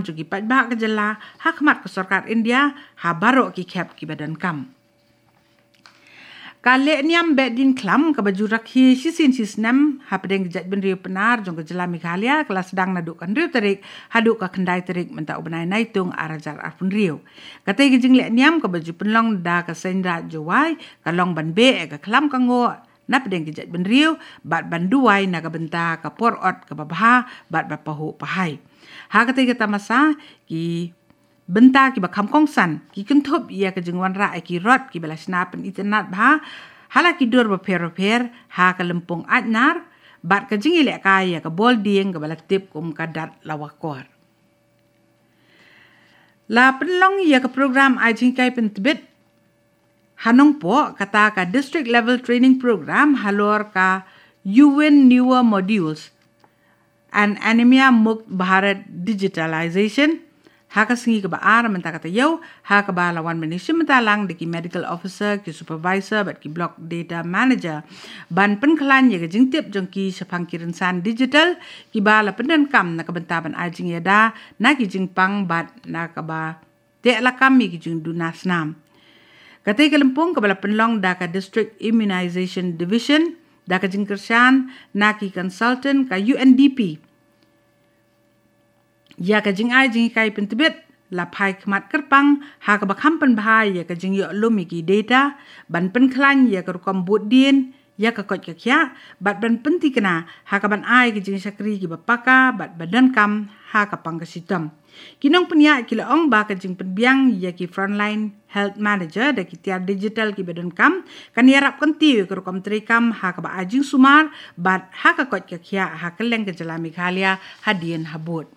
jogi pajbah ke jela hakmat ke sarkar India ha baro ki khep ki badan kam. Kale niam bedin klam ke baju rakhi sisin sisnam ha pedeng jat ben riu penar jong ke jela Meghalaya kelas sedang naduk kan riu terik haduk ke kendai terik menta ubenai naitung arajar arpun riu. Katai ke jing le niam ke baju penlong da ke sendra jowai ke long ban be ke klam ke ngo na pedeng kejat ben riu bat banduai na ka benta ka porot ka babha bat bapahu pahai ha kata kita masa ki benta ki bakam kongsan ki kentup ia ke jengwan ra ki rot ki balasna pen internet bha hala ki dur per ha ka lempung atnar bat ka jingi lek kaya ka bol ding ka balatip kum kadat lawakor la penlong ia ke program ajing kai pentbit Hanong po kata ka district level training program halor ka UN newer modules and anemia mukt Bharat digitalization ha ka singi ka baar menta kata yau ha ka ba lawan manisya mentalang di medical officer ki supervisor bat ki block data manager ban penklan ye ka jingtip jong ki sapang kirinsan digital ki ba la pendan kam na ka bentaban ajing yada na ki jingpang bat na ka ba te la kami ki jing dunasnam Katai Kalimpong kabala penlong da ka District Immunization Division da ka jingkersan naki consultant ka UNDP. Ya ka jing ai jing kai pentibet la pai khmat kerpang ha ka bakham pen bhai ya ka jing yo lumi ki data ban pen khlan ya ka kom bud din ya ka kot ka kya bat ban penti kena ha ka ban ai ki jing sakri ki bapaka bat badan kam ha ka pang ka sitam. Kinong penya kila ong ba ka jing penbiang ya ki frontline health manager da ki tiar digital ki badan kam kan yarap kan ti ka kom trikam ha ka ba ajing sumar bat ha ka kot ka kya ha ka leng ka jela Meghalaya hadien habut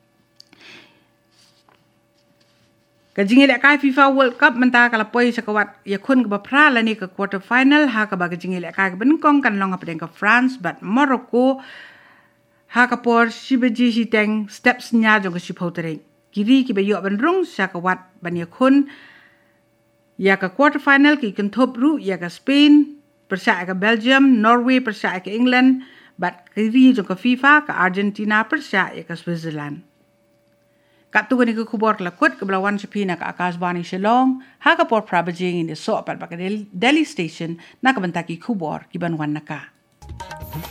ka jing ile kai FIFA World Cup menta kala poi sakawat ya kun ka bapra la ni ka quarter final ha ka ba ka jing ile kai ben kong kan long apden ka France bat Morocco Hakapor shibaji siteng steps nya jong ka shipotering kiri ki bayo ban rung sakawat ban ya kun ya ka quarter final ki kentop ru ya ka Spain persa ka Belgium Norway persa ka England bat kiri jong ka FIFA ka Argentina persa ya ka Switzerland kat tu ni ka khubor lakut ka belawan sepina ka Akashbani Shillong Hakapor prabajing in the so pat ba ka Delhi station na ka bantaki khubor ki ban wan naka